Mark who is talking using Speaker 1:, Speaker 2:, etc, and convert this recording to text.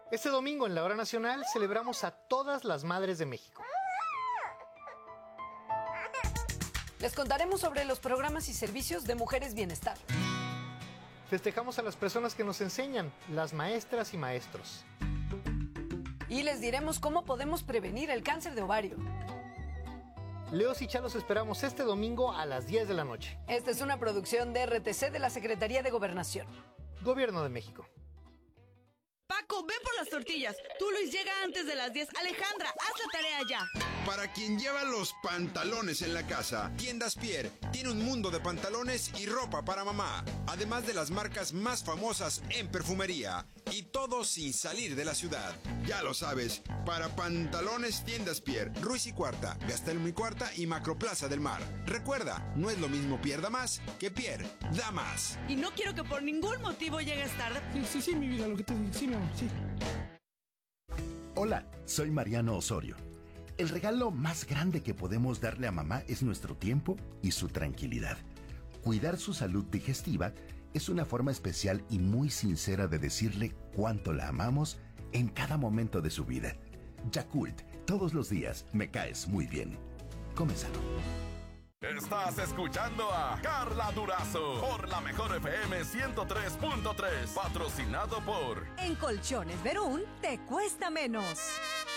Speaker 1: Este domingo en la Hora Nacional celebramos a todas las madres de México.
Speaker 2: Les contaremos sobre los programas y servicios de Mujeres Bienestar.
Speaker 1: Festejamos a las personas que nos enseñan, las maestras y maestros.
Speaker 2: Y les diremos cómo podemos prevenir el cáncer de ovario.
Speaker 1: Leos y Chalos esperamos este domingo a las 10 de la noche.
Speaker 2: Esta es una producción de RTC de la Secretaría de Gobernación.
Speaker 1: Gobierno de México.
Speaker 3: Paco, ven por las tortillas. Tú, Luis, llega antes de las 10. Alejandra, haz la tarea ya.
Speaker 4: Para quien lleva los pantalones en la casa, Tiendas Pierre tiene un mundo de pantalones y ropa para mamá, además de las marcas más famosas en perfumería, y todo sin salir de la ciudad. Ya lo sabes, para pantalones Tiendas Pierre, Ruiz y Cuarta, Gastelum y Cuarta y Macroplaza del Mar. Recuerda, no es lo mismo Pierda más que Pierre da más.
Speaker 3: Y no quiero que por ningún motivo llegues tarde.
Speaker 5: Sí, mi vida, lo que te digo. Sí, mi amor, sí.
Speaker 6: Hola, soy Mariano Osorio. El regalo más grande que podemos darle a mamá es nuestro tiempo y su tranquilidad. Cuidar su salud digestiva es una forma especial y muy sincera de decirle cuánto la amamos en cada momento de su vida. Yakult, todos los días me caes muy bien. Come sano.
Speaker 7: Estás escuchando a Carla Durazo por la Mejor FM 103.3, patrocinado por...
Speaker 8: En Colchones Verún te cuesta menos.